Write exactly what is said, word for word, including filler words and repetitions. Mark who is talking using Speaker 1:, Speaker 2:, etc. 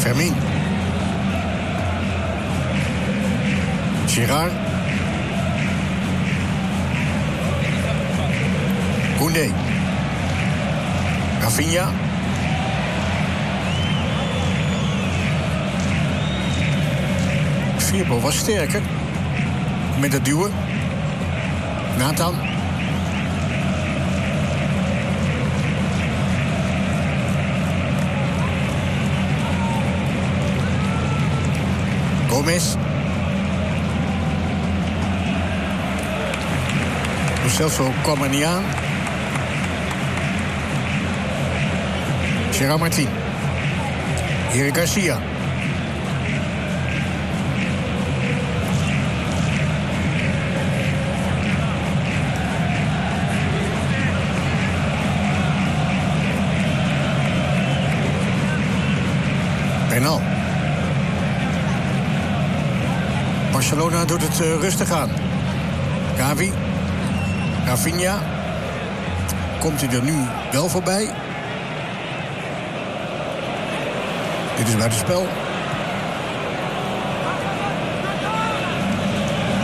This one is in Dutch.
Speaker 1: Fermin. Girard. Koundé. Rafinha. Firpo was sterker. Met het duwen. Nathan. Gomez. Lo Celso kwam er niet aan. Gerard Martin. Eric Garcia. Bernal. Barcelona doet het uh, rustig aan. Gavi. Rafinha. Komt hij er nu wel voorbij? Dit is buitenspel.